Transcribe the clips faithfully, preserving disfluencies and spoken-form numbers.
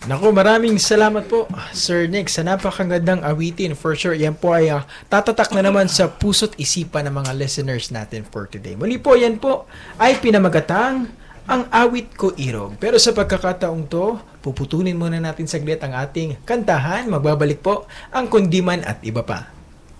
Naku, maraming salamat po, Sir Nick, sa napakagandang awitin. For sure, yan po ay uh, tatatak na naman sa puso't isipan ng mga listeners natin for today. Muli po, yan po ay pinamagatang ang awit ko irog. Pero sa pagkakataong to, puputulin muna natin saglit ang ating kantahan. Magbabalik po ang Kundiman at iba pa.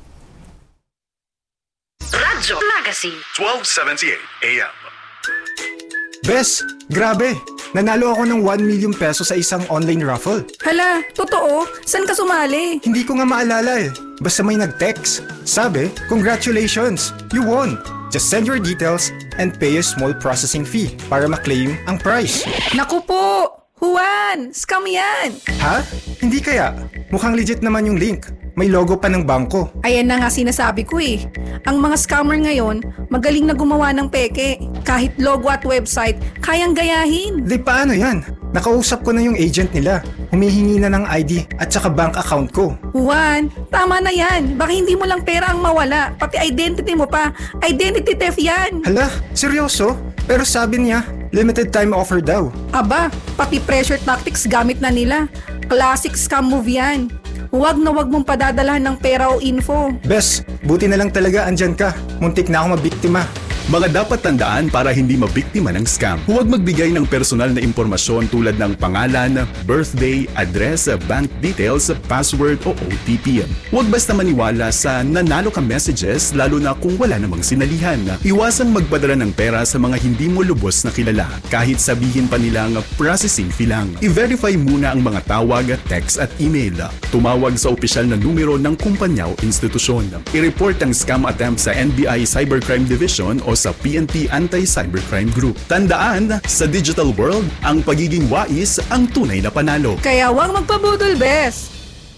Radyo Magazine twelve seventy-eight A M. Bes, grabe! Nanalo ako ng one million peso sa isang online raffle. Hala, totoo? San ka sumali? Hindi ko nga maalala eh. Basta may nag-text. Sabi, congratulations! You won! Just send your details and pay a small processing fee para ma-claim ang prize. Naku po! Juan! Scam yan! Ha? Hindi kaya? Mukhang legit naman yung link. May logo pa ng bangko. Ayan na nga sinasabi ko eh. Ang mga scammer ngayon, magaling na gumawa ng peke. Kahit logo at website, kayang gayahin. Di paano yan? Nakausap ko na yung agent nila. Humihingi na ng I D at saka bank account ko. Juan, tama na yan. Baka hindi mo lang pera ang mawala. Pati identity mo pa. Identity theft yan. Hala, seryoso? Pero sabi niya, limited time offer daw. Aba, pati pressure tactics gamit na nila. Classic scam move yan. Huwag na huwag mong padadalahan ng pera o info. Bes, buti na lang talaga andyan ka. Muntik na ako mabiktima. Mga dapat tandaan para hindi mabiktima ng scam. Huwag magbigay ng personal na impormasyon tulad ng pangalan, birthday, address, bank details, password o O T P. Huwag basta maniwala sa nanalo ka messages lalo na kung wala namang sinalihan. Iwasang magpadala ng pera sa mga hindi mo lubos na kilala kahit sabihin pa nilang processing fee lang. I-verify muna ang mga tawag, text at email. Tumawag sa opisyal na numero ng kumpanya o institusyon. I-report ang scam attempt sa N B I Cybercrime Division o sa P N P Anti-Cybercrime Group. Tandaan, sa digital world, ang pagiging wais ang tunay na panalo. Kaya huwag magpabudol, Bes.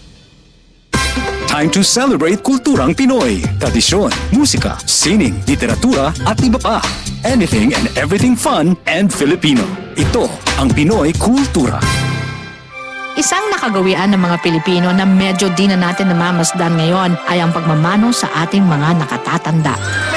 Time to celebrate kulturang Pinoy. Tradisyon, musika, sining, literatura at iba pa. Anything and everything fun and Filipino. Ito ang Pinoy Kultura. Isang nakagawian ng mga Pilipino na medyo di na natin namamasdan ngayon ay ang pagmamano sa ating mga nakatatanda.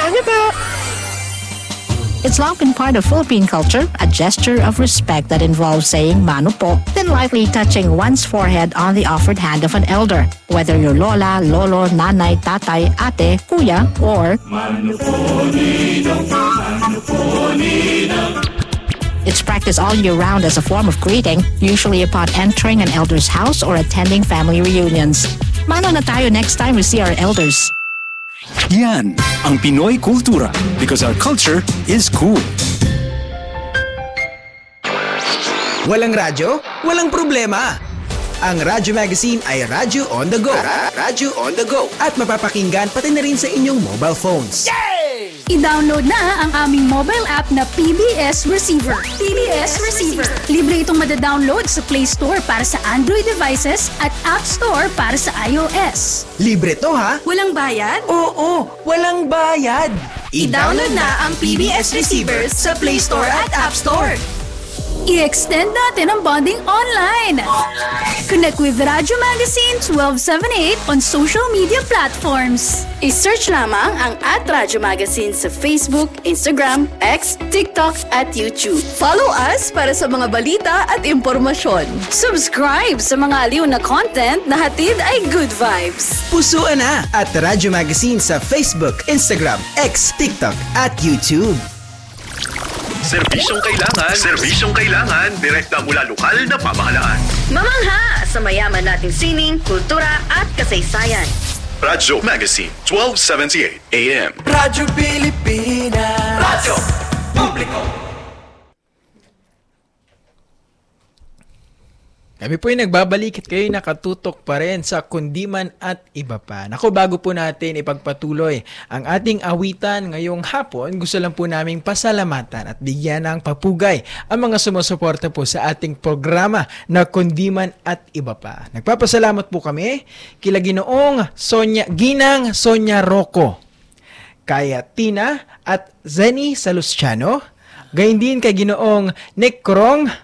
It's long been part of Philippine culture, a gesture of respect that involves saying mano po, then lightly touching one's forehead on the offered hand of an elder, whether you're lola, lolo, nanay, tatay, ate, kuya, or mano po ninong, mano po ninong. It's practiced all year round as a form of greeting, usually upon entering an elder's house or attending family reunions. Mano na tayo next time we see our elders. Yan ang Pinoy Kultura because our culture is cool. Walang radyo? Walang problema. Ang Radyo Magazine ay Radyo on the go. Radyo on the go. At mapapakinggan pati na rin sa inyong mobile phones. Yay! I-download na ang aming mobile app na P B S Receiver. P B S Receiver. Libre itong madadownload sa Play Store para sa Android devices at App Store para sa iOS. Libre to ha? Walang bayad? Oo, walang bayad. I-download na ang P B S Receiver sa Play Store at App Store. I-extend natin ang bonding online. Connect with Radyo Magazine twelve seventy-eight on social media platforms. I-search lamang ang at Radyo Magazine sa Facebook, Instagram, X, TikTok at YouTube. Follow us para sa mga balita at impormasyon. Subscribe sa mga aliw na content na hatid ay good vibes. Pusuan na at Radyo Magazine sa Facebook, Instagram, X, TikTok at YouTube. Serbisyong kailangan, serbisyong kailangan, direkta mula lokal na pamahalaan. Mamangha sa mayaman nating sining, kultura at kasaysayan. Radyo Magazine twelve seventy-eight A M. Radyo Pilipinas. Radyo Publiko. Kami po yung nagbabalik at kayo nakatutok pa rin sa Kundiman at iba pa. Naku, bago po natin ipagpatuloy ang ating awitan ngayong hapon, gusto lang po naming pasalamatan at bigyan ng papugay ang mga sumusuporta po sa ating programa na Kundiman at iba pa. Nagpapasalamat po kami kila Ginoong Sonia, Ginang Sonia Rocco, kaya Tina at Zenny Salustiano, gayon din kay Ginoong Nick Crong,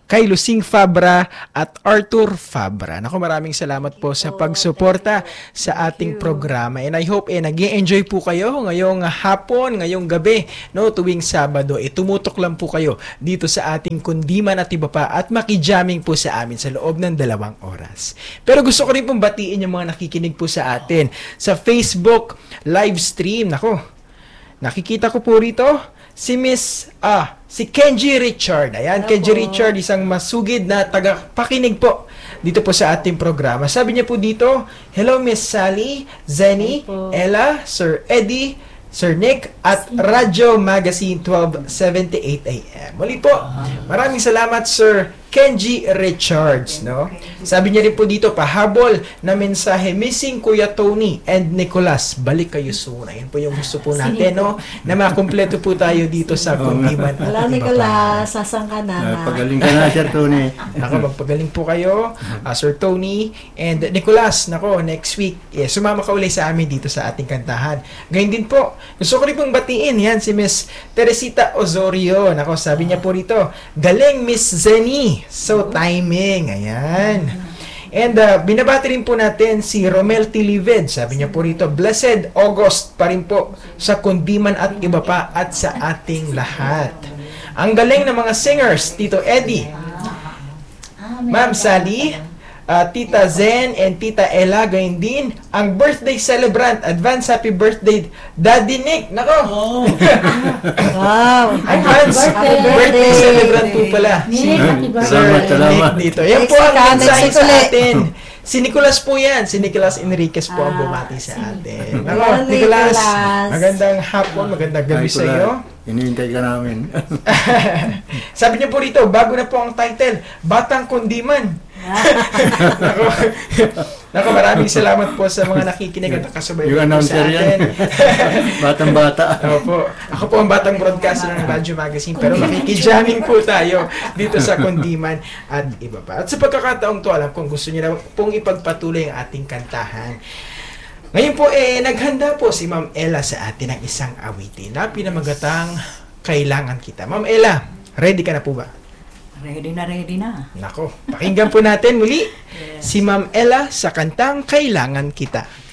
kay Lucing Fabra at Arthur Fabra. Naku, maraming salamat po sa pagsuporta sa ating programa. And I hope eh, nag-i-enjoy po kayo ngayong hapon, ngayong gabi, no, tuwing Sabado. Eh, tumutok lang po kayo dito sa ating Kundiman at Iba Pa at makijamming po sa amin sa loob ng dalawang oras. Pero gusto ko rin pong batiin yung mga nakikinig po sa atin sa Facebook live stream. Naku, nakikita ko po rito si Miss, ah, si Kenji Richard. Ayan, Hello Kenji po. Richard, isang masugid na tagapakinig po dito po sa ating programa. Sabi niya po dito, hello Miss Sally, Zenny, Ella, Sir Eddie, Sir Nick, at Radyo Magazine twelve seventy-eight A M. Muli po, maraming salamat Sir Kenji Richards, no? Sabi niya rin po dito, pahabol na mensahe, missing Kuya Tony and Nicolas, balik kayo soon. Ayun po yung gusto po natin, no? Na makumpleto po tayo dito sa Kundiman at Wala, Iba Pa. Nicolas, sasang ka na. Uh, pagaling ka na, Sir Tony. Nako, magpagaling po kayo, uh, Sir Tony and Nicolas. Nako, next week, eh, sumama ka ulit sa amin dito sa ating kantahan. Ngayon din po, gusto ko rin pong batiin, yan, si Miss Teresita Osorio. Nako, sabi niya po rito, galing Miss Zenny. So, timing. Ayan. And uh, binabati rin po natin si Romel Tilived. Sabi niya po rito, Blessed August pa rin po sa Kundiman at Iba Pa at sa ating lahat. Ang galing ng mga singers, Tito Eddie, Ma'am Sally, uh, Tita Zen, and Tita Ella, gayon din ang birthday celebrant. Advance happy birthday, Daddy Nick. Nako! Oh. Wow! Advance Happy birthday, birthday. celebrant po pala. Nick, happy birthday. Sir Salamat, salamat. Nick dito. Yan po ang mensahe sa atin. Si Nicolas po yan. Si Nicolas Enriquez po ang bumati sa atin. Nako, Hello, Nicolas. Nicolas. Magandang hapon, magandang gabi Ay, sa iyo. Hinihintay ka namin. Sabi niyo po rito, bago na po ang title, Batang Kundiman. Nako, nako, maraming salamat po sa mga nakikinig at nakasabay Yung po sa announcer atin. yan. Batang-bata. Ako po. Ako po ang batang broadcaster ng Radyo Magazine, pero makikijamming po tayo dito sa Kundiman at Iba Pa. At sa pagkakataong to, alam kong gusto niyo na pong ipagpatuloy ang ating kantahan. Ngayon po, eh, naghanda po si Ma'am Ella sa atin ng isang awitin na pinamagatang Kailangan Kita. Ma'am Ella, ready ka na po ba? Ready na, ready na. Nako, pakinggan po natin muli si Ma'am Ella sa kantang Kailangan Kita.